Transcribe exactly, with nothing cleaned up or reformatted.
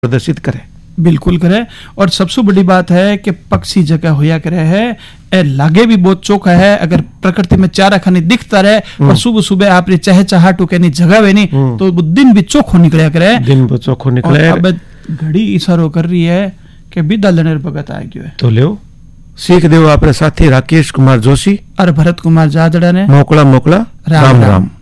प्रदर्शित करे। बिल्कुल करे। और सबसे बड़ी बात है कि पक्षी जगह होया करे है ए लागे भी बहुत चोखा है। अगर प्रकृति में चारा खाने दिखता रहे और सुबह सुबह आप चह चाहटू के जगह वे नहीं तो दिन भी चोखो निकले करे। दिन भी चोखो निकले। अब घड़ी इशारो कर रही है कि विदा लेने भगत आ गयो है। तो लो सीख देव अपने साथी राकेश कुमार जोशी और भरत कुमार जादड़ा ने मोकला मोकला राम राम, राम।